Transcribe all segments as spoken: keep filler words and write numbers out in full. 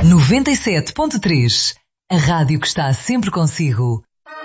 noventa e sete ponto três. A rádio que está sempre consigo.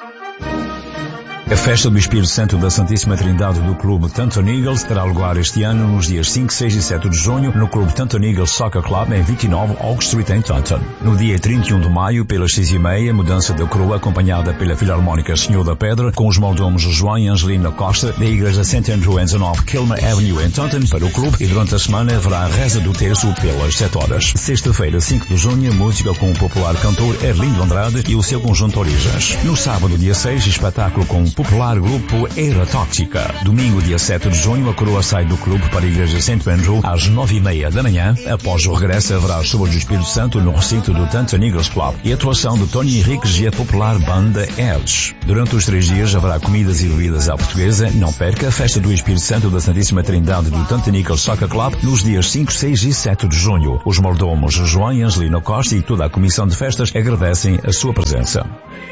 A festa do Espírito Santo da Santíssima Trindade do Clube Taunton Eagles terá lugar este ano nos dias cinco, seis e sete de junho no Clube Taunton Eagles Soccer Club em vinte e nove Oak Street em Taunton. No dia trinta e um de maio, pelas seis e meia, mudança da coroa acompanhada pela Filarmónica Senhor da Pedra com os mordomos João e Angelina Costa da Igreja Saint Andrew em dezanove Kilmer Avenue em Taunton para o clube, e durante a semana haverá a reza do terço pelas sete horas. Sexta-feira, cinco de junho, música com o popular cantor Erlindo Andrade e o seu conjunto Origens. No sábado, dia seis, espetáculo com o popular grupo Era Tóxica. Domingo, dia sete de junho, a coroa sai do clube para a Igreja Saint Andrew às nove e meia da manhã. Após o regresso, haverá as chuvas do Espírito Santo no recinto do Taunton Eagles Club e a atuação de Tony Henriques e a popular banda Edge. Durante os três dias haverá comidas e bebidas à portuguesa. Não perca a festa do Espírito Santo da Santíssima Trindade do Taunton Eagles Soccer Club nos dias cinco, seis e sete de junho. Os mordomos João e Angelina Costa e toda a comissão de festas agradecem a sua presença.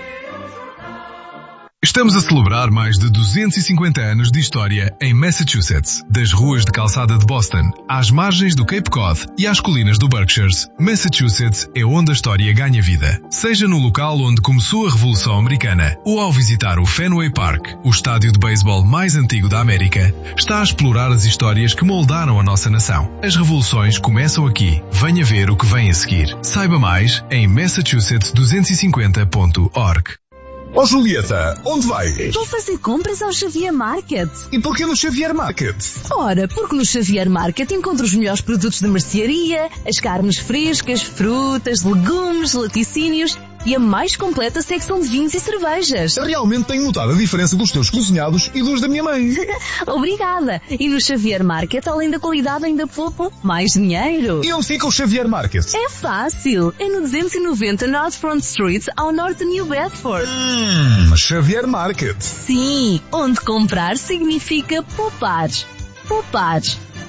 Estamos a celebrar mais de duzentos e cinquenta anos de história em Massachusetts. Das ruas de calçada de Boston, às margens do Cape Cod e às colinas do Berkshires, Massachusetts é onde a história ganha vida. Seja no local onde começou a Revolução Americana ou ao visitar o Fenway Park, o estádio de beisebol mais antigo da América, está a explorar as histórias que moldaram a nossa nação. As revoluções começam aqui. Venha ver o que vem a seguir. Saiba mais em massachusetts duzentos e cinquenta ponto org. Ó oh, Julieta, onde vais? Vou fazer compras ao Xavier Market. E porquê no Xavier Market? Ora, porque no Xavier Market encontro os melhores produtos de mercearia, as carnes frescas, frutas, legumes, laticínios e a mais completa secção de vinhos e cervejas. Realmente tenho notado a diferença dos teus cozinhados e dos da minha mãe. Obrigada. E no Xavier Market, além da qualidade, ainda poupo mais dinheiro. E onde fica o Xavier Market? É fácil. É no duzentos e noventa North Front Street, ao norte de New Bedford. Hum, Xavier Market. Sim, onde comprar significa poupar. Poupar.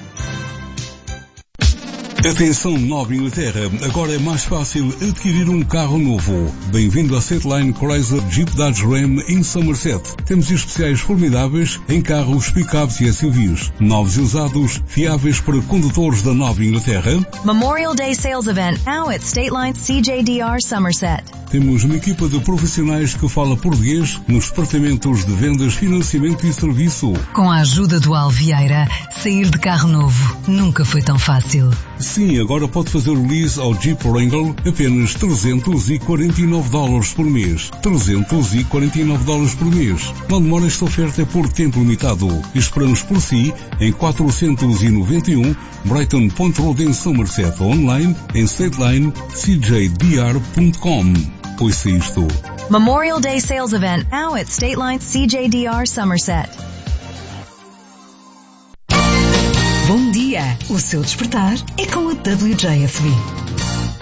Atenção, Nova Inglaterra, agora é mais fácil adquirir um carro novo. Bem-vindo à Stateline Chrysler Jeep Dodge Ram em Somerset. Temos especiais formidáveis em carros, pick-ups e S U Vs. Novos e usados, fiáveis para condutores da Nova Inglaterra. Memorial Day Sales Event now at Stateline C J D R Somerset. Temos uma equipa de profissionais que fala português nos departamentos de vendas, financiamento e serviço. Com a ajuda do Alvieira, sair de carro novo nunca foi tão fácil. Sim, agora pode fazer o lease ao Jeep Wrangler apenas trezentos e quarenta e nove dólares por mês. trezentos e quarenta e nove dólares por mês. Não demora, esta oferta é por tempo limitado. Esperamos por si em quatrocentos e noventa e um Brighton Point Road em Somerset, online em stateline c j d r ponto com. Ouça isto. Memorial Day Sales Event now at Stateline C J D R Somerset. Bom dia! O seu despertar é com a W J F B.